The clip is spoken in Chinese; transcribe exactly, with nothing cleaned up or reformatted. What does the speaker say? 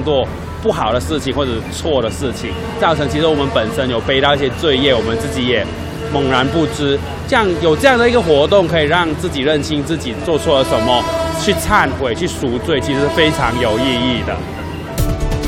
做不好的事情或者错的事情，造成其实我们本身有背到一些罪业，我们自己也猛然不知。这样有这样的一个活动，可以让自己认清自己做错了什么，去忏悔、去赎罪，其实是非常有意义的。